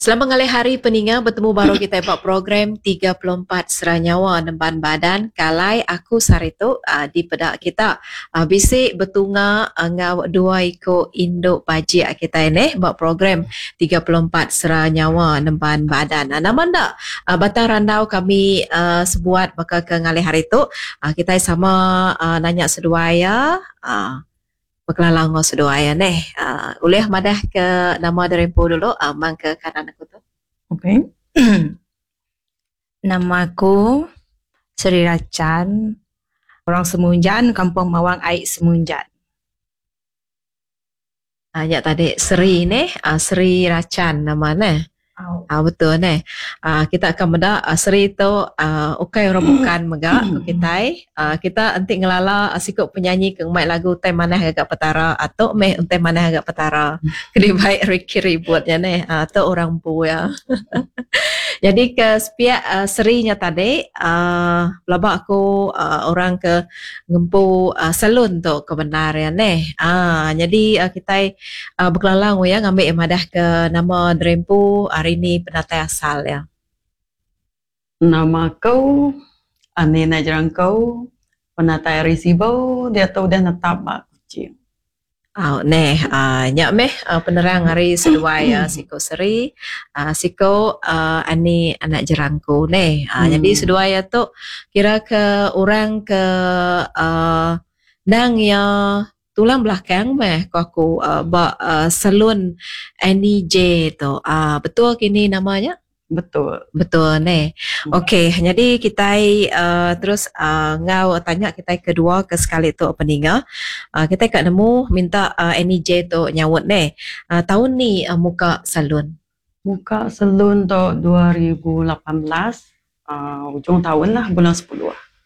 Selamat ngalih hari peninga bertemu baru kita buat program 34 Seranyawa Nemban Badan kalai aku Sarito di pedak kita bisik bertunga ngau dua iko induk pajak kita ini buat program 34 Seranyawa Nemban Badan. Nama ndak batang randau kami sebuat bakal ke ngalih hari tu kita sama nanya seduaya berkelalang ngau sedua ya neh. Uleh madah ke nama derempu dulu mang ke kanan aku tu. Okey. Nama aku Sri Racan, orang Semunjan, Kampung Mawang Aik Semunjan. Ya tadi Sri ni Sri Racan nama neh. Betul neh. Kita akan benda Sri tu ukai orang bukan megak kita kita antik ngelala sikut penyanyi ke mai lagu tem manah agak petara atau meh tem manah agak petara. Kedi baik Ricky ributnya neh atau orang pu ya. Jadi ke sepiak Sri-nya tadi pelabak aku orang ke ngempu salon tu kebenaran neh. Jadi kita berkelalang ya ngambil madah ke nama Drempu hari ni penatai asal ya. Nama kau Anina Jerangkau penatai Risibo dia tahu dah netap bak kucing. Nyak meh penerang hari sedua ya siko Seri siko ani anak jerangku neh. Jadi sedua ya tu kira ke orang ke dang ya tulang belakang meh ko aku salon Annie J tu. Betul kini namanya? Betul neh. Okey, jadi kita terus ngau tanya kita kedua ke sekali tu peninga. Kita kat nemu minta NEJ tu nyawut neh. Tahun ni muka salon. Muka salon tu 2018 ujung tahun lah bulan 10.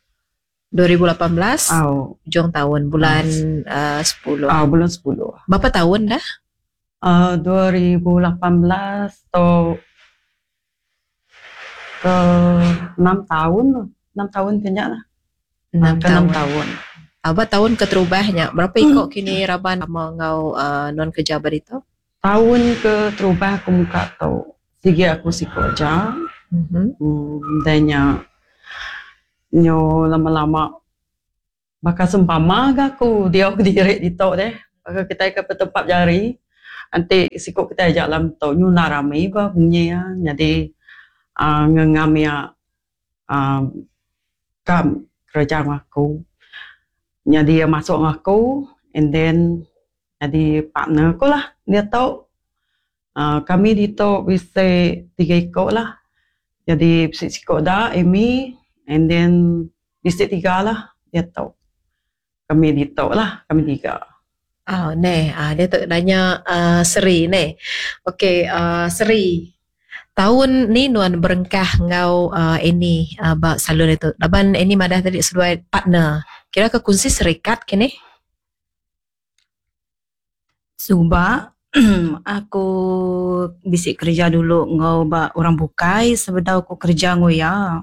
2018 ujung tahun bulan 10. Bulan 10. Berapa tahun dah? 2018 tu ke 6 tahun lah. 6 tahun kenyak lah. 6 tahun. Apa tahun keterubahnya? Berapa ikut kini Raban sama ngau non kerja berita? Tahun ke terubah aku muka tau. Sige aku sikot je. Dan nyo lama-lama bakal sempama ke aku. Dia aku direk di tok deh. Bakal kita ke tempat jari. Nanti sikot kita ajak dalam tok. Nyo narami ba bunyi ya. Jadi ngengam ya kam kerja aku. Jadi dia masuk aku and then jadi partner aku lah. Dia tahu kami di tok bisa 3 ikut lah. Jadi bisik sikut dah Amy and then bisik 3 lah. Dia tahu kami di tok lah, kami 3. Dia tu nanya Seri neh. Okey, Seri. Tahun ni nuan berengkah ngau ini bak salon itu. Laban ini madah tadi sesuai partner. Kira ke kunci serikat kini? Subak aku bisik kerja dulu ngau bak orang bukai sebeda aku kerja ngoya.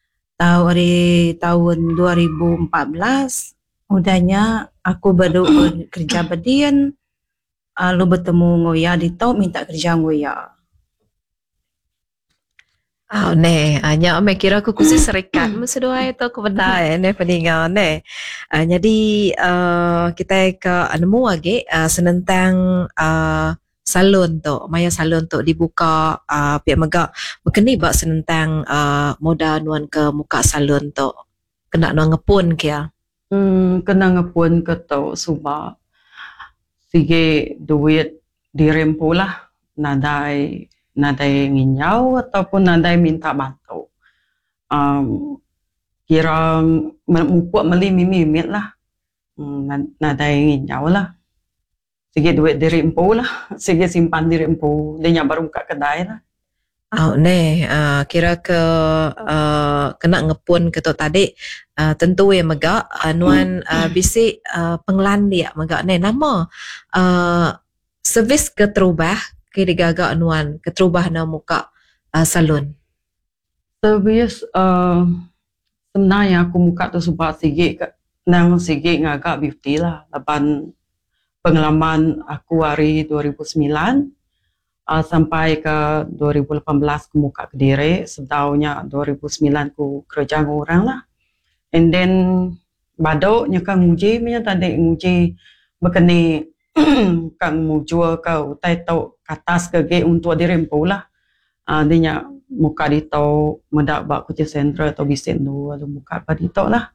Tahun 2014 udahnya aku baru kerja bedian. Lu bertemu ngoya di tau minta kerja ngoya. Nyak me kira aku kusi serikat sedua itu ke benda neh peninggal neh. Jadi kita ke nemu lagi senentang salon tu, maya salon tu dibuka pihak megak berkeni bak senentang modal nuan ke muka salon tu. Kena nuan ngepun kia. Kena ngepun ke tau subak. Sige duit dirempu lah. Nadai nginyau ataupun nadai minta bantu. Kira mupuk meli mimit lah. Nadai nginyau lah. Sige duit dirempu lah. Sige simpan dirempu. Dia baru buka kedai lah. Kira ke kena ngepun ke tu tadi tentu ya megak nuan bisik penglan dia megak neh nama servis keterubah kira gagak nuan keterubah na muka salon. Servis sebenarnya aku muka tu sebab nang sige ngagak beauty lah. Lapan pengalaman aku hari 2009 sampai ke 2018 aku buka Kediri. Sebetulnya 2009 aku kerja dengan orang lah. And then badoknya kan nguji punya tadi nguji berkeni kan mujual ke utai tau katas ke ge untuk diri empu lah. Dia muka di tau medak bak kerja sentra atau bisnes tu atau muka apa di tau lah.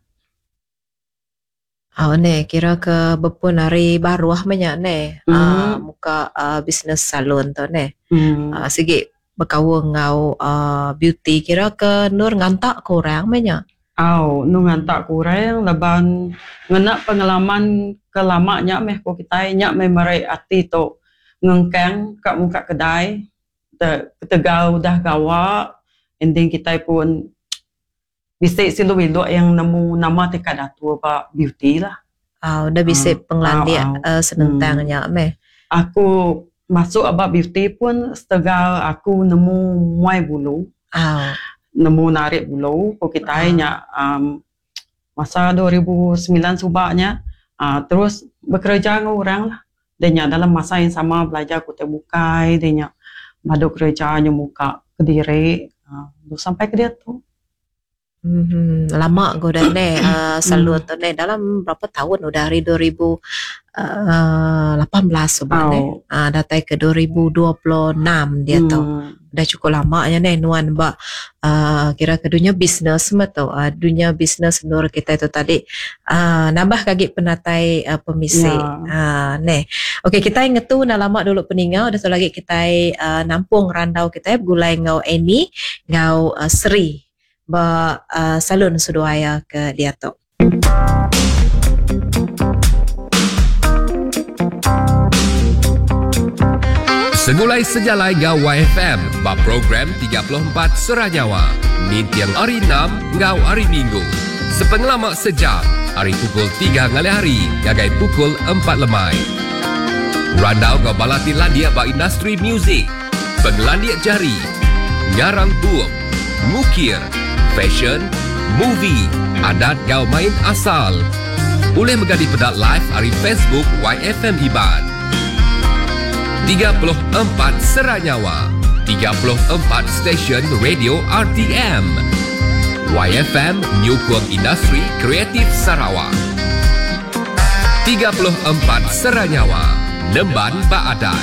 Ne kira ke bepun hari baru banyak ne. Muka bisnes salon tu ne. Sigi berkawal ngau beauty kira ke Nur ngantak korang banyak. Nu ngantak kurang leban ngenak pengalaman kelamanya meh ko kita nyak meh merai ati to ngengkang kat muka kedai ketegau dah gawa and then kita pun bisa silu yang nemu nama tekad datu apa beauty lah. Udah bisa penglandia senentangnya meh. Aku masuk abang beauty pun setegal aku nemu muai bulu. Nemu narik bulu ko kita nya masa 2009 subaknya terus bekerja dengan orang lah. Dia dalam masa yang sama belajar aku terbukai dia madu kerjanya muka Kediri sampai ke dia tu. Lama gue dah ne salon tu ne dalam berapa tahun udah dari 2018 sebenarnya datai ke 2026 dia tu dah cukup lama ya ne nuan ba kira ke dunia bisnes tu dunia bisnes Nur kita itu tadi nambah kaki penatai pemisik ne. Okey kita ingetu dah lama dulu peningau dah lagi kita nampung randau kita gulai ngau Eni ngau Sri ba salon Suduaya ke dia tu. Segulai sejalai ngau YFM ba program 34 Seranyawa Nintiang hari 6 ngau hari Minggu sepengelamak sejam hari pukul 3 ngalai hari gagai pukul 4 lemai. Randau ngau balati landia ba industri muzik penglandia jari ngarang buuk mukir fashion, movie, adat gau main asal. Boleh menjadi pedat live hari Facebook YFM Iban. 34 Seranyawa, 34 stesen radio RTM. YFM New Kuang Industri Kreatif Sarawak. 34 Seranyawa, Nemban Baadan.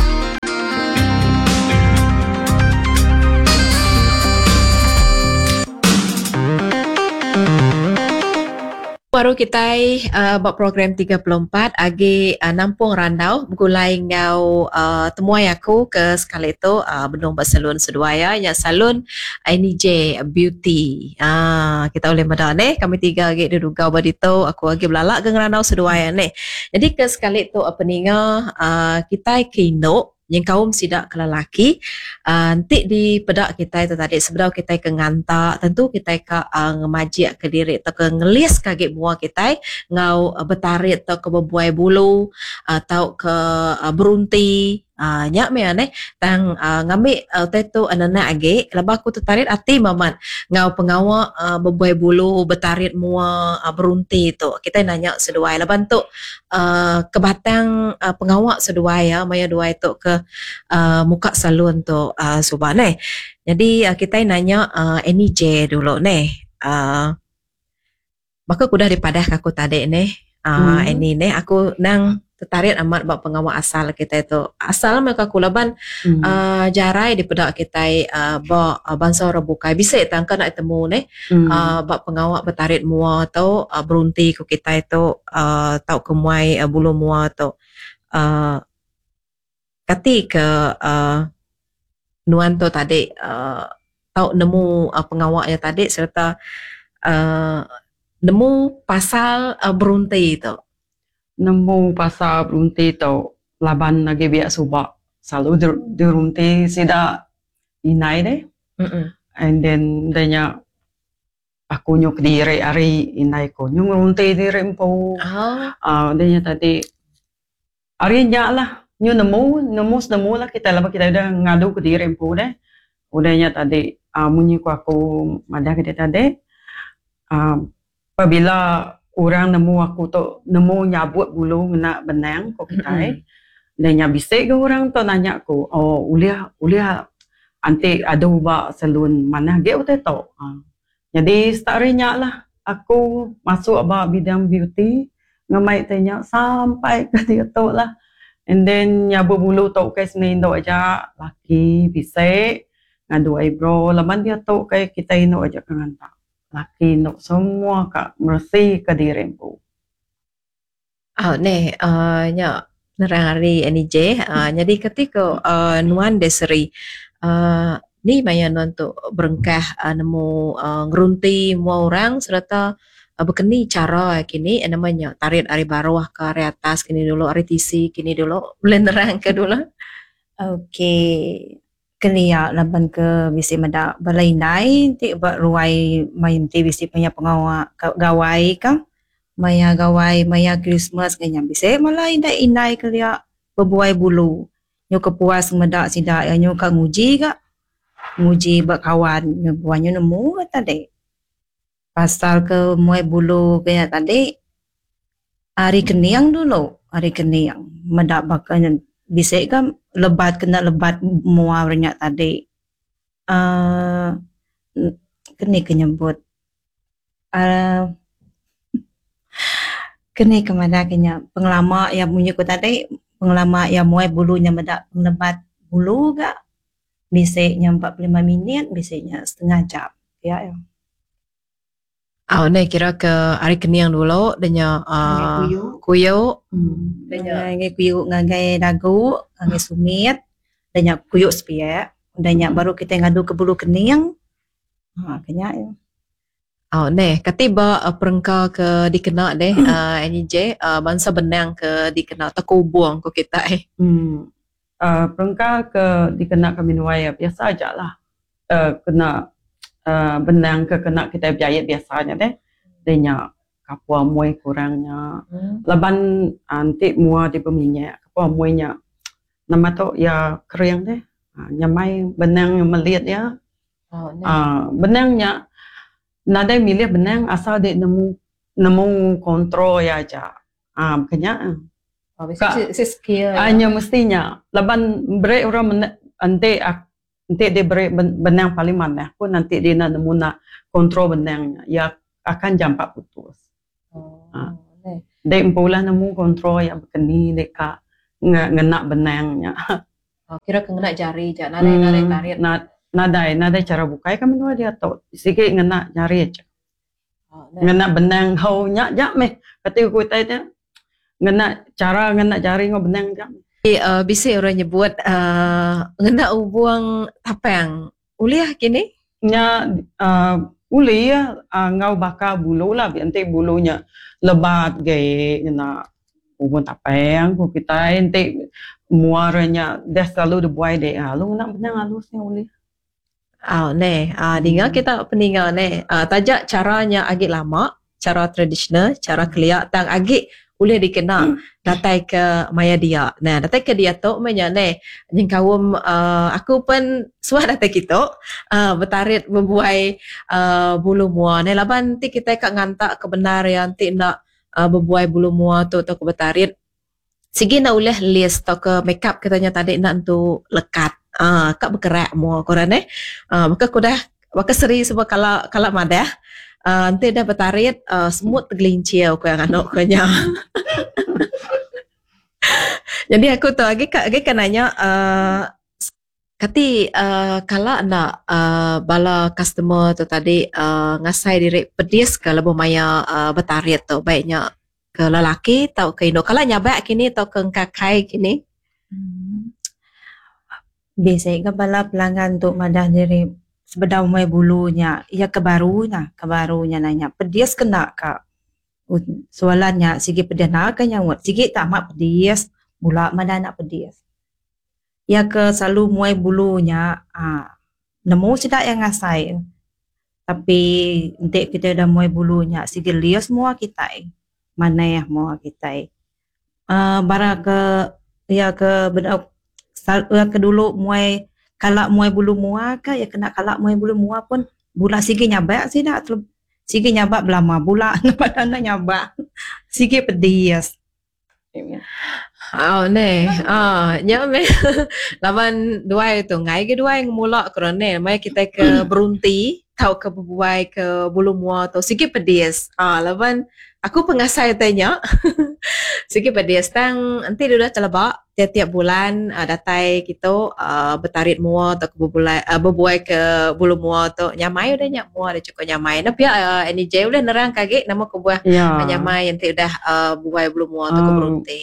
Baru kita buat program 34 agi nampung randau gulai ngau temuai aku ke sekali tu benung salon Suduaya ya salon NJ Beauty. Kita boleh medah ne kami tiga agi duduk badito aku agi belalak ke randau Suduaya ne. Jadi ke sekali tu apa ninga kita kino yang kaum sidak ke lelaki nanti di pedak kita itu tadi sebenarnya kita ke ngantak tentu kita ke ngemaji ke diri atau ke ngelis kagak buah kita ngau betarit atau ke bebuai bulu atau ke berunti nyak me ane tang ngambil tetu anana age laba aku tertarik ati maman ngau pengawa bebuai bulu betarit mua berunti tu kita nanya seduai laban tu kebatang pengawa seduai ya maya duai tu ke muka salon tu subane jadi kita nanya NJ dulu ne maka aku dah dipadah aku tadi ne ini ne aku nang tertarik amat buat pengawal asal kita itu asal mereka kulaban jarai di pedak kita buat bangsa rebukai bisa tangka nak temu ne buat pengawal bertarik mua atau berunti ku kita itu tau kemuai bulu mua atau kati ke nuan tu tadi tau nemu pengawalnya tadi serta nemu pasal berunti itu nemu pasal berunti tu laban lagi biak subak selalu dirunti sida inai deh and then danya aku nyuk diri hari inai ko nyuk runti diri empu danya tadi hari nyak lah nyu nemu lah kita lah kita udah ngadu ke diri empu deh udahnya tadi munyi aku madah ke dia tadi apabila orang nemu aku tu nemu nyabut bulu nak benang kok kita Dan nya bisik ke orang tu nanya aku, oh uliah antik ada ubah salon mana ge utai tu. Jadi start nyak lah aku masuk abang bidang beauty ngamai tanya sampai ke dia tu lah. And then nya berbulu tu kai senin tu aja laki bisik ngadu eyebrow laman dia tu kai kita ino aja kangan tak. Laki no semua kak bersih ke diri bu. Nya nerang hari NJ. Jadi ketika Nuan Desri ni maya nuan tu berengkah nemu ngerunti mua orang serta berkeni cara kini namanya tarik dari bawah ke hari atas kini dulu hari TC kini dulu boleh nerang ke dulu. Okey. Kini ya laban ke bisi meda balai nai ti buat ruai main ti bisi punya pengawal gawai kan. Maya gawai, maya Christmas kanya bisi malai dai inai kelia berbuai bulu. Nyo kepuas medak sida nyo ka nguji ka. Nguji bak kawan nyo buanyo nemu tadi. Pasal ke muai bulu kaya tadi hari keniang dulu, hari keniang medak bakanya bisi kan lebat kena lebat mua renyak tadi. Kini kenyebut kini kemana kenya pengelama yang punya ku tadi pengelama yang muai bulunya medak lebat bulu gak bisiknya 45 minit bisiknya setengah jam ya. Ni kira ke hari keniang dulu danya kuyuk Danya kuyuk ngagai dagu ngagai sumit danya kuyuk sepiak danya baru kita ngadu ke bulu keniang kenya ya. Katiba perengka ke dikena deh NJ bangsa benang ke dikena takubung ko kita Perengka ke dikena kami nuai biasa aja lah. Kena benang ke kena kita biaya biasanya deh. Denya kapua muai kurangnya. Laban antik mua di peminyak kapua muainya. Nama tu ya kering deh. Nyamai benang yang melihat ya. Benangnya nada milih benang asal dia nemu kontrol ya aja. Makanya skill. Hanya mestinya. Laban break orang nanti dia break benang paling mana pun nanti dia nak nemu nak kontrol benangnya. Ya akan jampak putus. Dia pula nemu kontrol yang berkeni deka ngenak benangnya. Kira kena jari je. Nadai tarik. Nadai cara bukai kami dua dia tahu sikit ngena nyari aja. Ngena benang hau nyak jak meh. Ketika ku tanya ngena cara ngena jari ngau benang jak. Bisi orang nyebut ngena ubuang tapang. Uliah kini? Nya uli ya ngau bakar bulu lah nanti bulunya lebat gay ngena ubuang tapang ku kita nanti muaranya dah selalu dibuai deh. Lu ngena benang halusnya uli. Dengar kita peninggal tajak caranya agak lama, cara tradisional, cara keliak tang agak boleh dikenal datai ke maya dia. Datai ke dia tu menya jengkawum aku pun suah datai kita bertarit membuai bulu mua. Laban nanti kita kak ngantak kebenar yang nanti nak berbuai bulu mua tu ke bertarit. Sigi nak boleh list atau ke makeup katanya tadi nak untuk lekat. Kak bergerak mua korang maka aku dah maka seri sebab kalau madah nanti dah bertarit semut tergelincir aku yang anak kanya. Jadi aku tu lagi kan nanya kati kalau nak bala customer tu tadi ngasai diri pedis ke lebih maya bertarit tu baiknya ke lelaki atau ke Indo kalau nyabak kini atau ke kakai kini. Biasanya bala pelanggan untuk madah diri sebedau mai bulunya ia kebarunya nanya pedis kena kak soalannya sigi pedis nak kan nyawat sigi tak mak pedis mula madah nak pedis ia ke selalu muai bulunya nemu sidak yang ngasai tapi nanti kita dah muai bulunya sigi lias semua kita mana ya semua kita bara ke ia ke bedau ke dulu muai kalak muai bulu mua ke ya kena kalak muai bulu mua pun bula sigi nyabak sidak sigi nyabak belama bula nak nyabak sigi pedis Nya me lawan duai tu ngai ke duai ngemulak kerana mai kita ke berunti tau ke berbuai ke bulu mua tu sikit pedis. Lawan aku pengasai tanya sikit pedis tang nanti dia dah telebak tiap-tiap bulan datai kita bertarit mua atau ke berbuai ke bulu mua tu nyamai udah nyak mua dah cukup nyamai. Nah pia NJ udah nerang kagek nama ke buah nyamai nanti udah buai bulu mua tu ke berunti.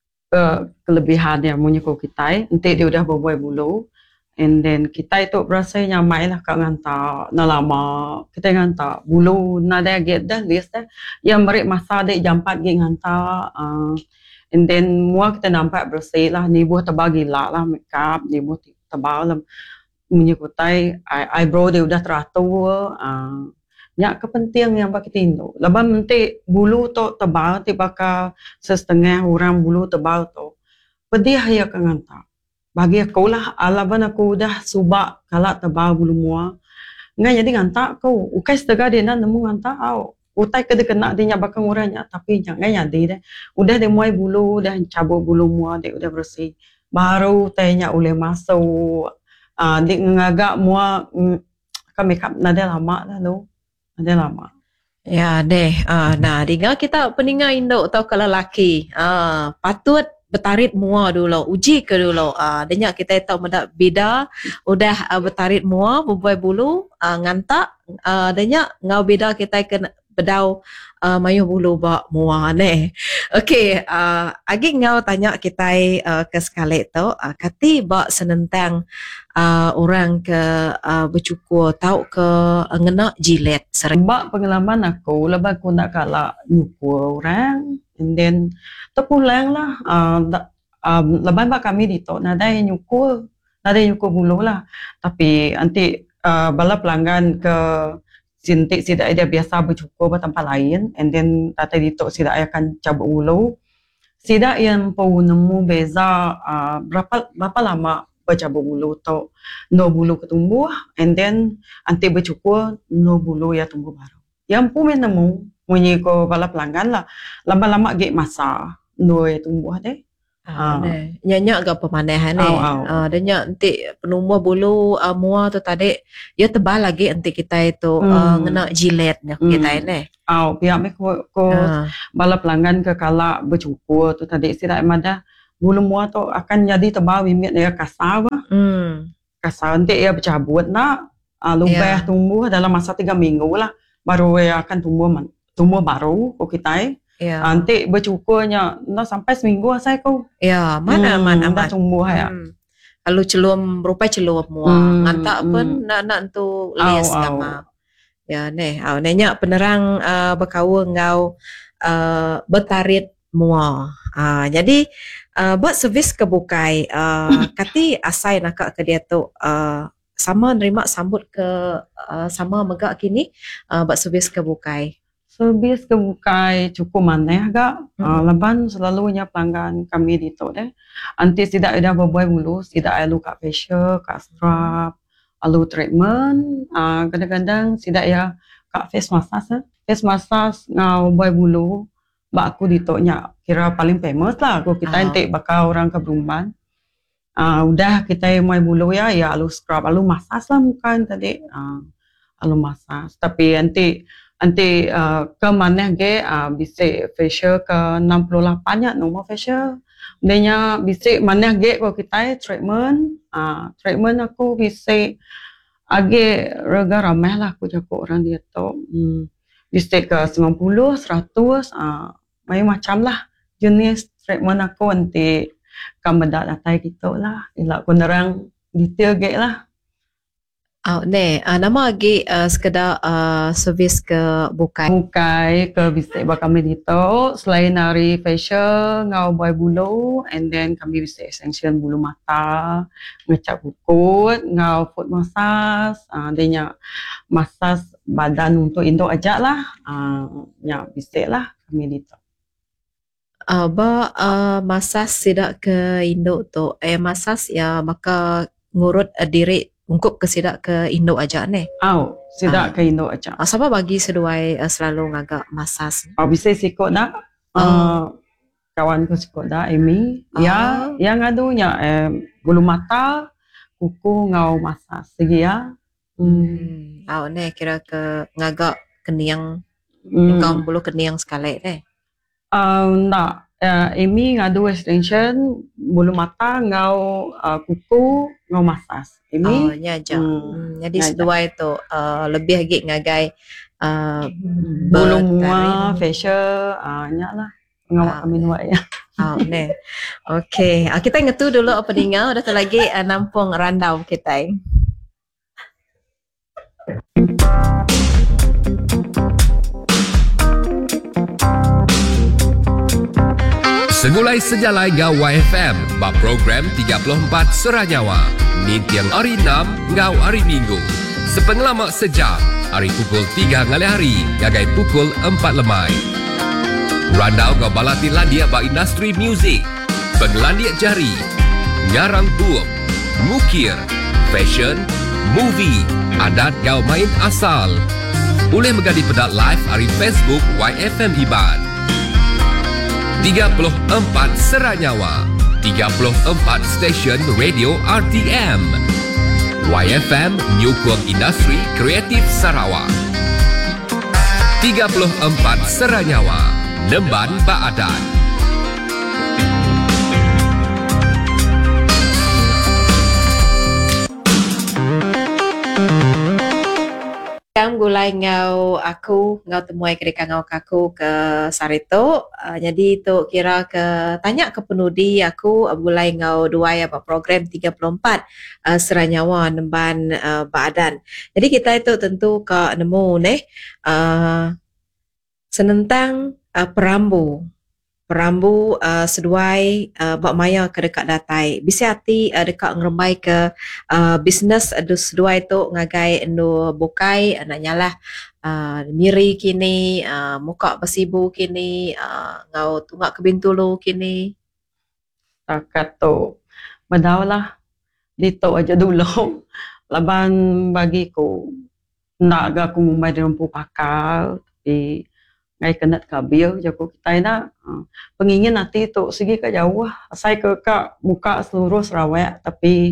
Kelebihan yang punya kita nanti dia udah berbuai bulu and then kita itu berasa nyamai lah kat ngantak na lama kita ngantak bulu nada get dah list dah yang merik masa dek jam 4 gi ngantak and then mua kita nampak bersih lah ni buah tebal gila lah makeup ni buah tebal lah punya kutai eyebrow dia udah teratur nyak kepenting yang bagi tindu laban nanti bulu tu tebal ti bakal setengah orang bulu tebal tu pedih ya ke ngantak bagi aku lah alaban aku dah subak kalak tebal bulu mua ngai jadi ngantak kau ukai setengah dia nak nemu ngantak au utai kena kena dia bakal nguranya tapi ngai jadi deh udah dia muai bulu dah cabut bulu mua dia udah bersih baru tanya boleh masuk dia ngagak mua kan makeup nada lama dah lu ada lama. Ya deh. Nah, dengan kita peningat induk atau kalau lelaki, patut bertarit mua dulu, uji ke dulu. Denyak kita tahu mendak beda, udah bertarit mua, berbuai bulu, ngantak, denyak ngau beda kita kena bedau mayuh bulu bak mua ne. Okey, agi ngau tanya kita ke sekali tu, kati bak senentang orang ke bercukur tahu ke ngena jilet sering. Bak pengalaman aku lepas aku nak kalah nyukur orang and then terpulang lah lepas bak kami di tok nada nyukur bulu lah tapi nanti bala pelanggan ke sintik sidak dia biasa bercukur di tempat lain and then tata di tok sidak akan cabut bulu sidak yang pau nemu beza berapa lama bercabut bulu tu no bulu ketumbuh and then nanti bercukur no bulu ya tumbuh baru yang pun nemu munyi ko bala pelanggan lah lama-lama gek masa no ya tumbuh deh nyanyak ke pemanahan ni denyak nanti penumbuh bulu mua tu tadi ya tebal lagi nanti kita itu ngena jiletnya kita ini pihak me ko bala pelanggan ke kala bercukur tu tadi sidak emada bulu mua tu akan jadi tebal bibit dia kasar kasar nanti ia bercabut nak lubah tumbuh dalam masa 3 minggu lah baru ia akan tumbuh baru ko kita nanti bercukurnya sampai seminggu saya kau mana dah tumbuh ya kalau celum rupai celum mua ngantak pun nak tu les sama ya neh nenya penerang berkawa ngau bertarit mua jadi buat servis kebukai kati asai nak ke dia tu sama nerima sambut ke sama megak kini buat servis kebukai servis kebukai cukup maneh agak leban selalunya pelanggan kami di tu deh nanti tidak ada berbuai bulu tidak ada kat facial kat scrub alu treatment kadang-kadang tidak ya kat face massage ngau buai bulu bak aku di tu nya kira paling famous lah aku kita nanti bakal orang ke Brumban udah kita muai bulu ya alu scrub alu massage lah muka tadi alu massage tapi nanti ke mana ke bisa facial ke 68 nya nombor facial dia bisa mana ke kalau kita treatment aku bisa age rega ramai lah aku jago orang dia tu bisa ke 90 100 macam lah jenis treatment aku nanti kamu datai gitu lah ilak aku nerang detail ke lah nama lagi sekedar servis ke bukai ke bisa buat kami dito selain dari facial ngau buai bulu and then kami bisa extension bulu mata ngecat bukut ngau foot massage dia massage badan untuk induk aja lah nya bisa lah kami dito massage sidak ke induk tu massage ya maka ngurut diri ungkup ke sidak ke induk aja ni. Sidak ke induk aja. Siapa bagi seduai selalu ngagak massage? Bisa sikut dah. kawan ko si Koda, Amy. Ya, yang adunya bulu mata, kuku ngau masa segi ya. Ne kira ke ngagak keniang kau bulu keniang sekali deh. Nak, Amy ngadu extension bulu mata ngau kuku ngau masas. Amy Nya. Jadi sedua itu lebih lagi ngagai bulu mua, facial, nya lah. Ngawak kami nuai ya. Ne. Okey, kita ngetu dulu openingnya udah lagi nampung randau kita. Segulai sejalai ngau YFM, bak program 34 Seranyawa. Nintiang hari 6 ngau hari Minggu. Sepengelamak sejam, hari pukul 3 ngalai hari, gagai pukul 4 lemai. Randau ngau balati landia bak industri muzik, penglandiak jari, ngarang buuk, mukir, fashion, movie, adat ngau main asal. Boleh megadi pedat live hari Facebook YFM Iban. 34 Seranyawa, 34 stesen radio RTM. YFM Nyukong Industri Kreatif Sarawak. 34 Seranyawa, Nemban Baadan. Gulai ngau aku ngau temuai kereka ngau kaku ke Sarito. Jadi tu kira ke tanya ke penudi aku gulai ngau dua ya program 34 Seranyawa Nemban Baadan. Jadi kita itu tentu ke nemu senentang perambu seduai bak maya ke dekat datai. Bisa hati dekat ngerembai ke bisnes seduai tu ngagai endo bukai nak nyalah miri kini muka besibu kini ngau tunggak ke Bintulu kini. Takat tu bedaulah dito aja dulu. Laban bagiku nak ga aku mumbai di rumpu pakal tapi ngai kenat kabil jago kita ina pengingin nanti tu segi ke jauh asai ke muka seluruh Sarawak tapi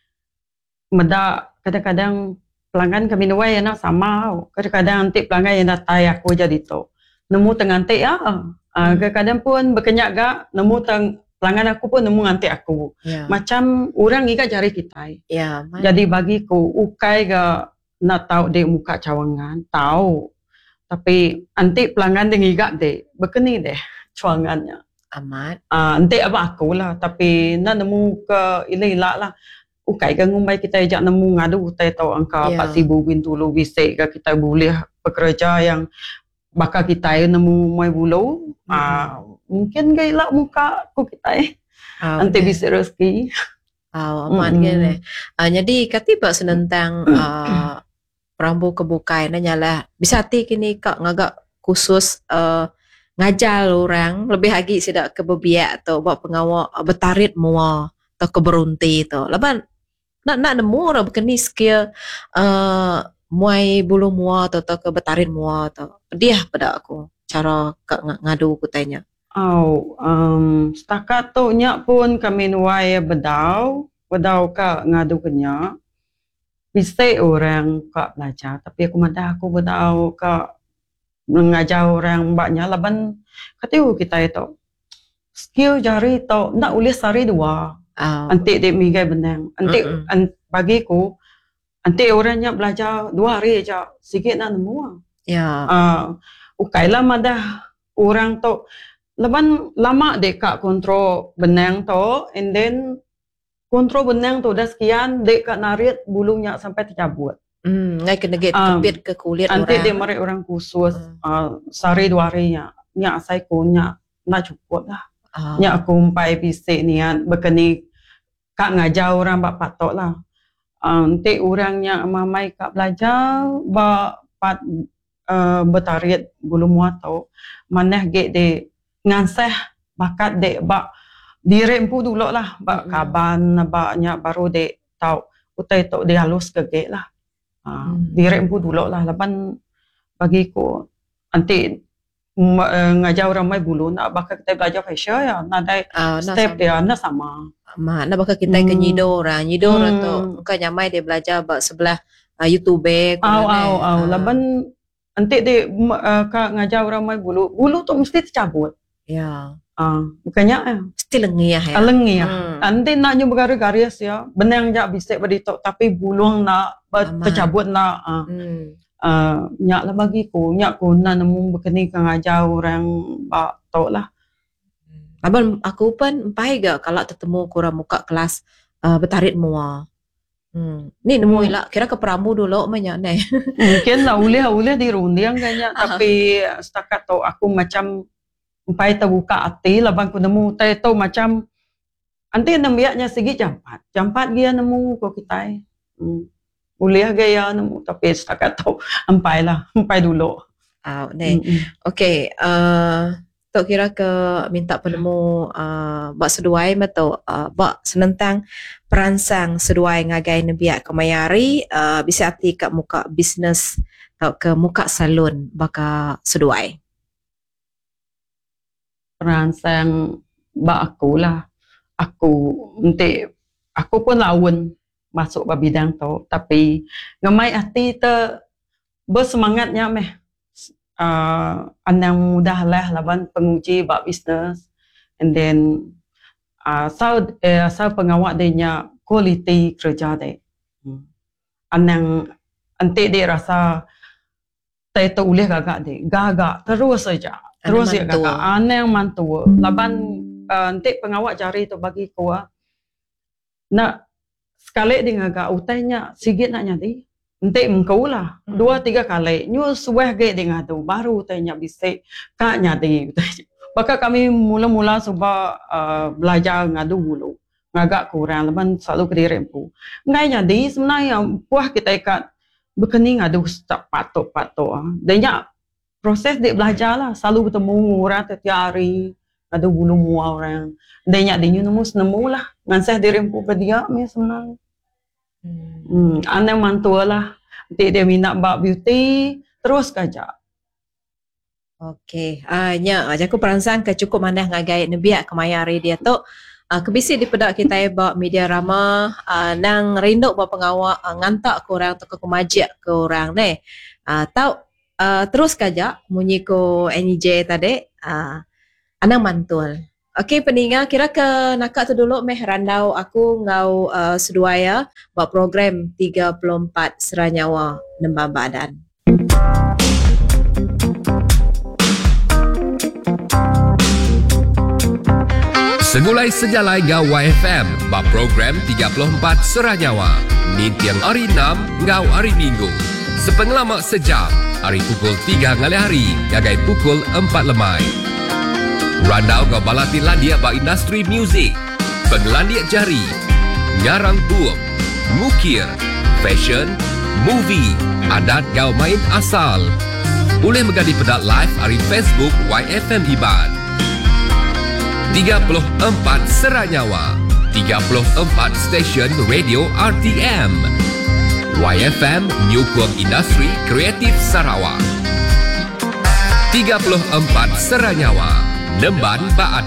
meda kadang-kadang pelanggan kami nuai na sama kadang-kadang nanti pelanggan yang datai aku jadi tu nemu tengantik ya kadang-kadang pun berkenyak ga nemu pelanggan aku pun nemu ngantik aku macam orang ikat jari kita jadi bagiku ukai ga nak tahu dia muka cawangan tahu tapi nanti pelanggan dia ngigak deh, berkeni deh cuangannya. Amat. Nanti apa aku lah, tapi nak nemu ke ila lah. Ukai kan ngumbai kita ajak nemu ngadu, kita tahu angka 4,000 Bintulu bisik ke kita boleh pekerja yang bakal kita nemu mai bulu. Mungkin gaya muka aku kita nanti bisa rezeki. Amat gini. Jadi katiba senentang perambu kebukai nanyalah bisa hati kini kak ngagak khusus ngajar orang lebih lagi sidak kebebiak atau buat pengawal betarit mua atau keberunti tu laban nak nemu orang berkeni skill muai bulu mua atau ke betarit mua atau dia pada aku cara kak ngadu aku tanya setakat tu nyak pun kami nuai bedau kak ngadu kenyak bisa orang kak belajar tapi aku madah aku bedau kak mengajar orang mbaknya laban kata kita itu skill jari tu nak ulis sehari dua nanti dia migai benang nanti bagiku nanti orangnya belajar 2 hari aja sikit nak nemu ukailah madah orang tu laban lama dek kak kontrol benang tu and then kontrol benang tu dah sekian dek kak narik bulunya sampai tercabut. Ngai kena kepit ke kulit orang. Nanti dia marik orang khusus sehari 2 harinya. Nya asai ku nya nak cukup lah. Nya aku umpai bisik niat berkeni kak ngajar orang bak patok lah. Nanti orangnya mamai kak belajar bak betarit bulu muat tu. Maneh gek de nganseh bakat dek bak dirempu dulu lah bak kaban baknya baru dek tahu utai tu dia halus ke gek lah dirempu dulu lah laban bagiku nanti ngajar ramai bulu nak bakal kita belajar facial ya, nak ada step dia nak sama. Nak bakal kita ke nyido orang tu bukan nyamai dia belajar sebelah YouTube laban nanti dia ngajar ramai bulu tu mesti tercabut. Ya. Bukannya mesti lengih ya. Lengih. Nanti nak nyoba garis ya, benang jak bisik berdito tapi buluang nak tercabut nak. Nyak lah bagi ku, nyak ku nak nemu berkini kang ajar orang bak tok lah. Abang aku pun empai ke kalau ketemu kurang muka kelas bertarit mua. Ni nemu lah kira ke peramu dulu banyak ni. Mungkin lah ulih di rundiang kayaknya tapi setakat tu aku macam empai terbuka hati lah bang ku nemu tu macam nanti nembaknya segi jampat dia nemu ko kita. Boleh gaya nemu tapi setakat tu empai dulu. Okey, tok kira ke minta penemu bak seduai atau bak senentang perangsang seduai ngagai nebiak kemayari bisa hati kat muka bisnes atau ke muka salon baka seduai. Perangsang bak aku lah. Aku pun lawan masuk ke bidang tu tapi ngamai hati bersemangatnya anang mudah lah laban penguji bak bisnes and then asal pengawak dia kualiti kerja dia anang nanti dia rasa tu boleh gagak terus saja terus dia gagak anang mantua laban nanti pengawak cari tu bagi kuah nak sekali dia ngagak utainya sikit nak nyati nanti engkau lah 2-3 kali nyu suah ge dengan tu baru utainya bisa kak nyati bakal kami mula-mula cuba belajar ngadu dulu ngagak kurang leban selalu ke diri empu ngai nyati sebenarnya puah kita ikat berkening ngadu tak patok dan proses dia belajar lah selalu bertemu orang setiap hari ngadu bulu mua orang dan dia nemu lah ngansah diri empu berdia ni sebenarnya. Anak mantua lah. Dia minat bak beauty terus kerja. Okey. Aku perangsang ke cukup mandah ngagai nebiak kemayari dia tu. Kebisi di pedak kita bak media ramah nang rinduk bak pengawak ngantak ke orang tu ke kemajak ke orang ni. Terus kerja munyi ko NJ tadi anak mantul. Okey peninga kira ke nakak tu dulu randau aku ngau seduaya buat program 34 Seranyawa Nembang Badan. Segulai sejalai ngau YFM buat program 34 Seranyawa Nintiang hari 6 ngau hari Minggu. Sepengelamak sejam hari pukul 3 ngali hari gagai pukul 4 lemai. Randau kau balati landia ba industri muzik, penglandiak jari, ngarang buuk, mukir, fashion, movie, adat kau main asal. Boleh megadi pedak live hari Facebook YFM Iban. 34 Seranyawa, 34 stesen radio RTM. YFM Nyukung Industri Kreatif Sarawak. 34 Seranyawa, Nemban Baat.